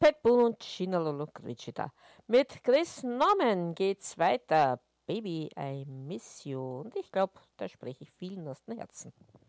Pat Boone und Gina Lollobrigida. Mit Chris Norman geht's weiter. Baby, I miss you. Und ich glaube, da spreche ich vielen aus dem Herzen.